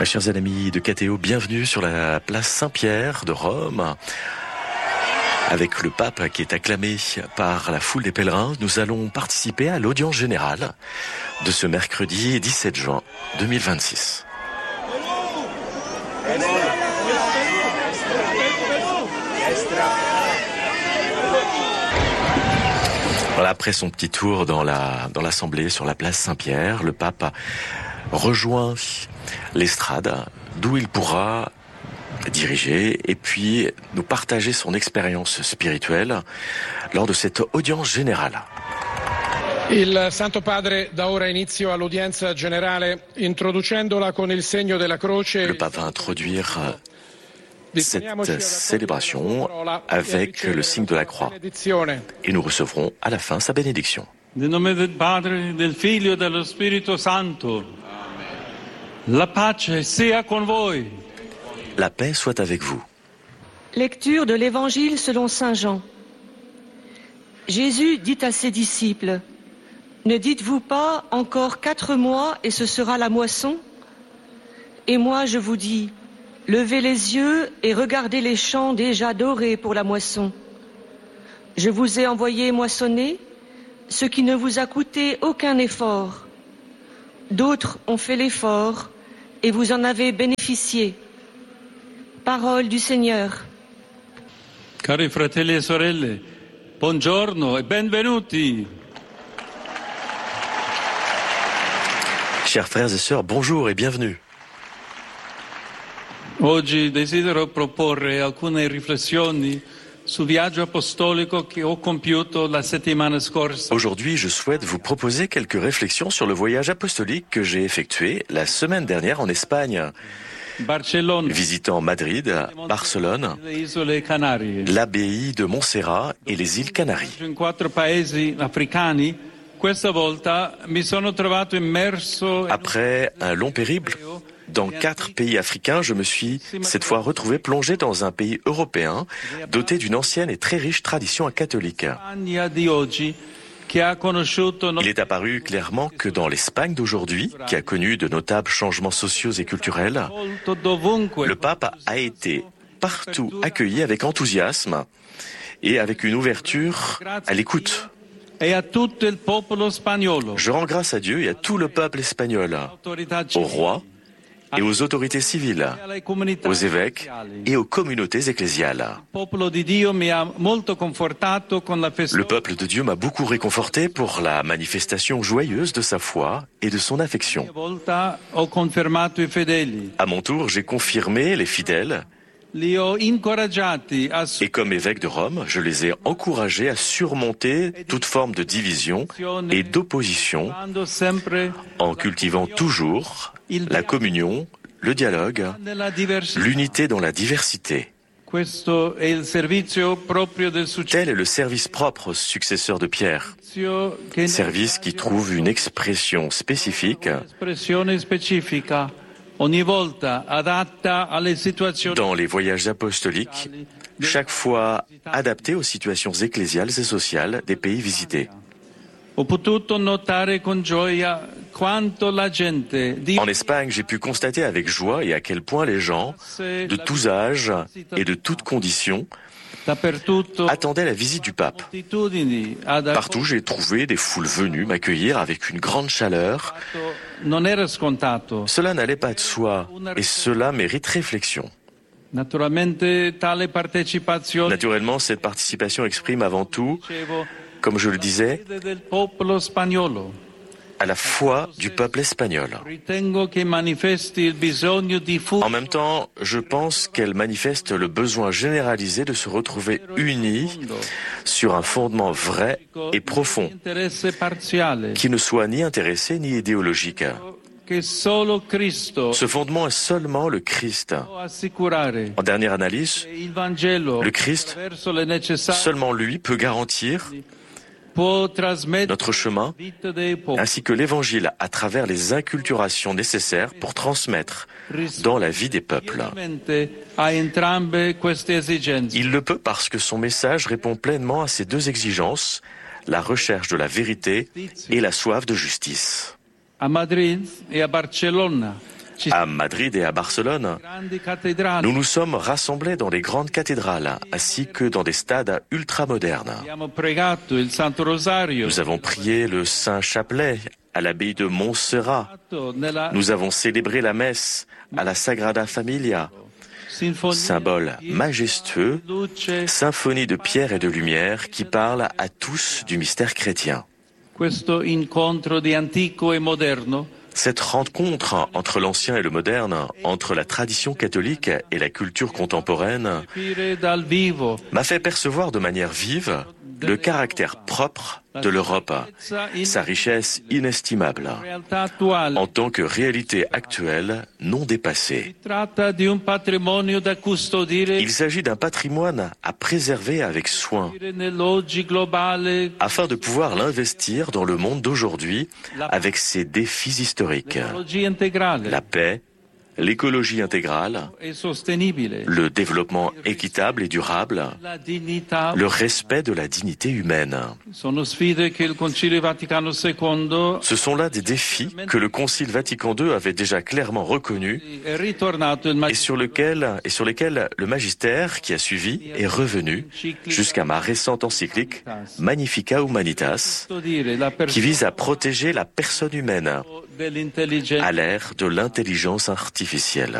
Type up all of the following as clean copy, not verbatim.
Chers amis de KTO, bienvenue sur la place Saint-Pierre de Rome. Avec le pape qui est acclamé par la foule des pèlerins, nous allons participer à l'audience générale de ce mercredi 17 juin 2026. Voilà, après son petit tour dans l'assemblée sur la place Saint-Pierre, le pape rejoint l'estrade d'où il pourra diriger et puis nous partager son expérience spirituelle lors de cette audience générale. Il Santo Padre dà ora inizio all'udienza generale introducendola con il segno della croce. Le pape va introduire cette célébration avec le signe de la croix et nous recevrons à la fin sa bénédiction. Nel nome del Padre, del Figlio e dello Spirito Santo. La pace sia con voi. La paix soit avec vous. Lecture de l'Évangile selon saint Jean. Jésus dit à ses disciples: ne dites-vous pas encore 4 mois et ce sera la moisson? Et moi je vous dis, levez les yeux et regardez les champs déjà dorés pour la moisson. Je vous ai envoyé moissonner ce qui ne vous a coûté aucun effort. D'autres ont fait l'effort et vous en avez bénéficié. Parole du Seigneur. Cari fratelli e sorelle, buongiorno e benvenuti. Chers frères et sœurs, bonjour et bienvenue. Oggi desidero proporre alcune riflessioni sul viaggio apostolico che ho compiuto la settimana scorsa. Aujourd'hui, je souhaite vous proposer quelques réflexions sur le voyage apostolique que j'ai effectué la semaine dernière en Espagne. Barcellone, Visitant Madrid, Barcelone, le isole Canarie. l'abbaye de Montserrat et les îles Canaries. In 4 paesi africani, questa volta mi sono trovato immerso Après un long périple dans 4 pays africains, je me suis cette fois retrouvé plongé dans un pays européen doté d'une ancienne et très riche tradition catholique. Spagna di oggi che ha conosciuto Il est apparu clairement que dans l'Espagne d'aujourd'hui, qui a connu de notables changements sociaux et culturels, le pape a été partout accueilli avec enthousiasme et avec une ouverture à l'écoute. e a tutto il popolo spagnolo, Je rends grâce à Dieu et à tout le peuple espagnol, autorità au roi et aux autorités civiles, alle comunità aux évêques et aux communautés ecclésiales. Il popolo di Dio mi ha molto confortato con la Le peuple de Dieu m'a beaucoup réconforté pour la manifestation joyeuse de sa foi et de son affection. volta ho confermato i fedeli, À mon tour, j'ai confirmé les fidèles li ho incoraggiati a et comme évêque de Rome, je les ai encouragés à surmonter toute forme de division et d'opposition supportando sempre en cultivant toujours la communion, le dialogue, nella diversità. l'unité dans la diversité. Questo è il servizio proprio del Tel est le service propre au successeur de Pierre, successio che service qui trouve une expression spécifique espressione specifica ogni volta adatta alle situazioni dans les voyages apostoliques, chaque fois adapté aux situations ecclésiales et sociales des pays visités. Ho potuto notare con gioia quanto la gente di En Espagne, j'ai pu constater avec joie et à quel point les gens, de tous âges et de toutes conditions, dappertutto attendaient la visite du pape. moltitudini ad Partout, j'ai trouvé des foules venues m'accueillir avec une grande chaleur. non era scontato. Cela n'allait pas de soi et cela mérite réflexion. Naturalmente tale partecipazione Naturellement, cette participation exprime avant tout, dicevo, comme je le disais, del popolo spagnolo. à la foi du peuple espagnol. Ritengo che manifesti il bisogno En diffuso même temps, je pense qu'elle manifeste le besoin généralisé de se retrouver unis sur un fondement vrai et profond, interesse parziale qui ne soit ni intéressé ni idéologique. che solo Cristo Ce fondement est seulement le Christ. può assicurare. En dernière analyse, Il Vangelo le Christ, attraverso le necessarie seulement lui peut garantir può trasmettere notre chemin, la vita dei popoli. ainsi que l'Évangile à travers les inculturations nécessaires pour transmettre dans la vie des peuples. Risponde a entrambe queste esigenze. Il le peut parce que son message répond pleinement à ces deux exigences, la recherche de la vérité et la soif de justice. A Madrid e a Barcellona À Madrid et à Barcelone, nous nous sommes rassemblés dans les grandes cathédrales ainsi que dans des stades ultramodernes. Nous avons prié le Saint-Chapelet à l'abbaye de Montserrat. Nous avons célébré la messe à la Sagrada Familia. Symbole majestueux, symphonie de pierre et de lumière qui parle à tous du mystère chrétien. Cette rencontre entre l'ancien et le moderne, entre la tradition catholique et la culture contemporaine, m'a fait percevoir de manière vive le caractère propre de l'Europe, sa richesse inestimable, en tant que réalité actuelle non dépassée. Il s'agit d'un patrimoine à préserver avec soin, afin de pouvoir l'investir dans le monde d'aujourd'hui avec ses défis historiques. La paix, l'écologie intégrale, le développement équitable et durable, le respect de la dignité humaine. Ce sont là des défis que le Concile Vatican II avait déjà clairement reconnus et sur lesquels le magistère qui a suivi est revenu jusqu'à ma récente encyclique Magnificat Humanitas, qui vise à protéger la personne humaine à l'ère de l'intelligence artificielle.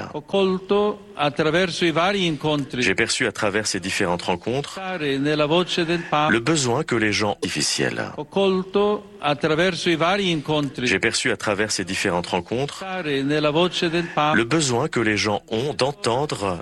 J'ai perçu à travers ces différentes rencontres le besoin que les gens artificiels. J'ai perçu à travers ces différentes rencontres le besoin que les gens ont d'entendre